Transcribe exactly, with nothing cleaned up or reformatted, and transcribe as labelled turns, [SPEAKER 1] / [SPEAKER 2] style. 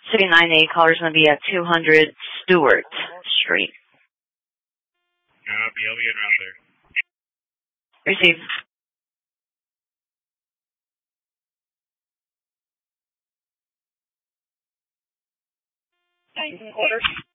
[SPEAKER 1] City nine eight, caller's going to be at two hundred Stewart Street.
[SPEAKER 2] Copy, I'll be en route there.
[SPEAKER 1] Receive.
[SPEAKER 3] Nine quarter.